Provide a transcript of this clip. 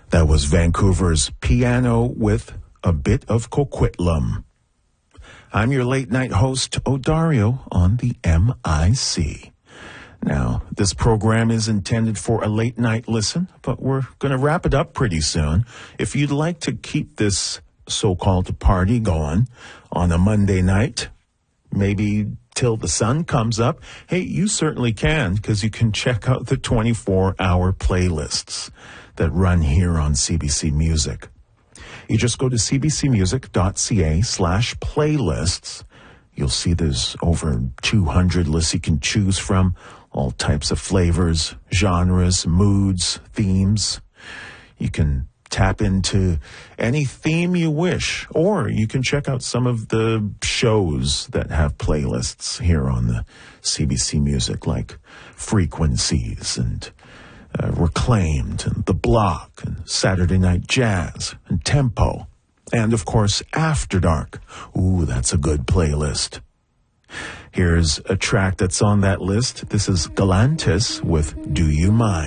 That was Vancouver's Piano with a Bit of Coquitlam. I'm your late night host, Odario, on the MIC. Now, this program is intended for a late night listen, but we're going to wrap it up pretty soon. If you'd like to keep this so-called party going on a Monday night, maybe till the sun comes up, hey, you certainly can, because you can check out the 24-hour playlists that run here on CBC Music. You just go to cbcmusic.ca/playlists. You'll see there's over 200 lists you can choose from, all types of flavors, genres, moods, themes. You can tap into any theme you wish, or you can check out some of the shows that have playlists here on the CBC Music, like Frequencies and Reclaimed and The Block and Saturday Night Jazz and Tempo. And, of course, After Dark. Ooh, that's a good playlist. Here's a track that's on that list. This is Galantis with Do You Mind?